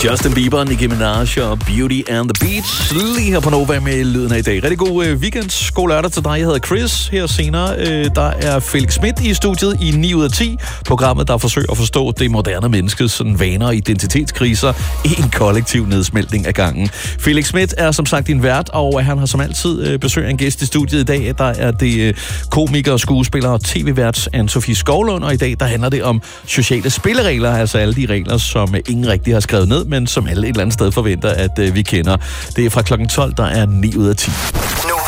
Justin Bieber, Nicki Minaj og Beauty and the Beast. Lige her på Nova med lyden af i dag. Rigtig god weekend. God lørdag til dig. Jeg hedder Chris. Her senere, der er Felix Smith i studiet i 9 ud af 10. Programmet, der forsøger at forstå det moderne menneskes sådan vaner og identitetskriser i en kollektiv nedsmeltning af gangen. Felix Smith er som sagt din vært, og han har som altid besøg af en gæst i studiet i dag. Der er det komiker, skuespiller og tv-vært Anne-Sophie Skovlund, og i dag der handler det om sociale spilleregler, altså alle de regler, som ingen rigtig har skrevet ned, men som alle et eller andet sted forventer, at vi kender. Det er fra klokken 12, der er 9 ud af 10.